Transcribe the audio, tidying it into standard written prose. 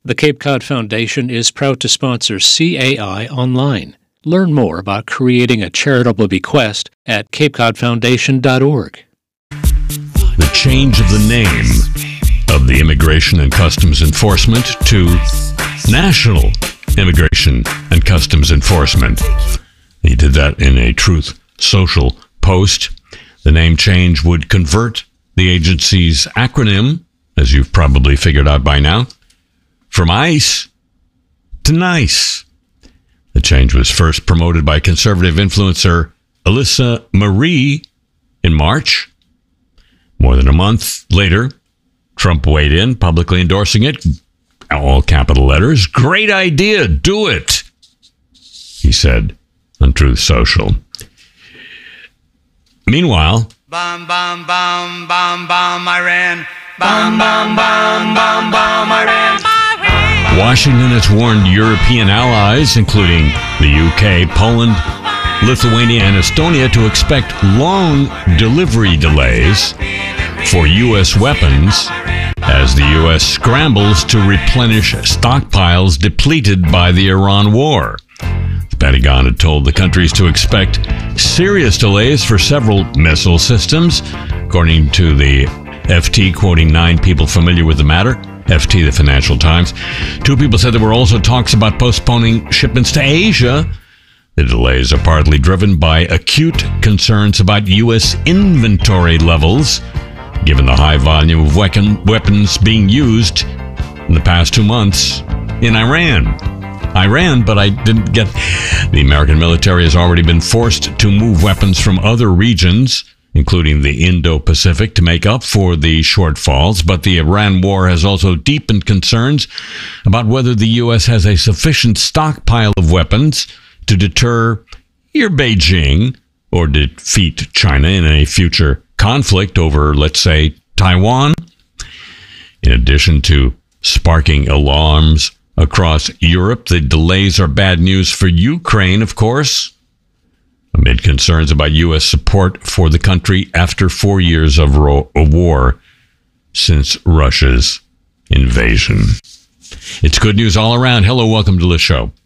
The Cape Cod Foundation is proud to sponsor CAI Online. Learn more about creating a charitable bequest at capecodfoundation.org. The change of the name of the Immigration and Customs Enforcement to National Immigration and Customs Enforcement. He did that in a Truth Social post. The name change would convert the agency's acronym, as you've probably figured out by now, from ICE to NICE. The change was first promoted by conservative influencer Alyssa Marie in March. More than a month later, Trump weighed in, publicly endorsing it. All capital letters. Great idea. Do it, he said on Truth Social. Meanwhile, bomb, bomb, bomb, bomb, bomb, Iran. Bomb, bomb, bomb, bomb, bomb, Iran. Washington has warned European allies, including the UK, Poland, Lithuania, and Estonia, to expect long delivery delays for U.S. weapons as the U.S. scrambles to replenish stockpiles depleted by the Iran war. The Pentagon had told the countries to expect serious delays for several missile systems, according to the FT, quoting 9 people familiar with the matter. FT, the Financial Times. 2 people said there were also talks about postponing shipments to Asia. The delays are partly driven by acute concerns about U.S. inventory levels, given the high volume of weapons being used in the past 2 months in Iran, but I didn't get... The American military has already been forced to move weapons from other regions, including the Indo-Pacific, to make up for the shortfalls. But the Iran war has also deepened concerns about whether the U.S. has a sufficient stockpile of weapons to deter either Beijing or defeat China in a future conflict over, let's say, Taiwan. In addition to sparking alarms across Europe, the delays are bad news for Ukraine, of course, amid concerns about U.S. support for the country after 4 years of war since Russia's invasion. It's good news all around. Hello, welcome to the show.